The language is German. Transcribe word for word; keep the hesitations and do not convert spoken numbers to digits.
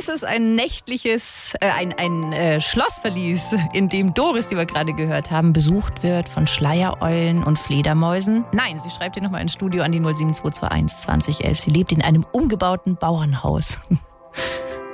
ist es ein nächtliches, äh, ein, ein äh, Schlossverlies, in dem Doris, die wir gerade gehört haben, besucht wird von Schleiereulen und Fledermäusen? Nein, sie schreibt hier nochmal ins Studio an die null sieben zwei zwei eins zwanzig elf. Sie lebt in einem umgebauten Bauernhaus.